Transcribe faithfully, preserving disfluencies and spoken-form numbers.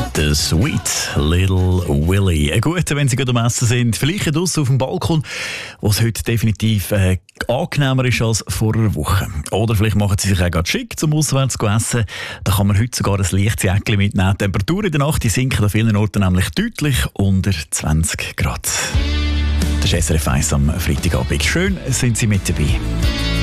The Sweet Little Willy. Ein guter, wenn Sie gerade am Essen sind. Vielleicht draussen auf dem Balkon, wo es heute definitiv äh, angenehmer ist als vor einer Woche. Oder vielleicht machen Sie sich auch gerade schick zum auswärts zu essen. Da kann man heute sogar ein leichtes Jäckchen mitnehmen. Die Temperaturen in der Nacht die sinken an vielen Orten nämlich deutlich unter zwanzig Grad. Das ist S R F eins am Freitagabend. Schön sind Sie mit dabei.